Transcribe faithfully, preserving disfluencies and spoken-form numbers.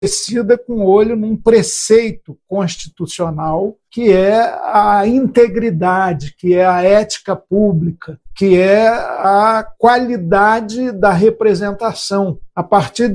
estabelecida com o olho num preceito constitucional, que é a integridade, que é a ética pública, que é a qualidade da representação. A partir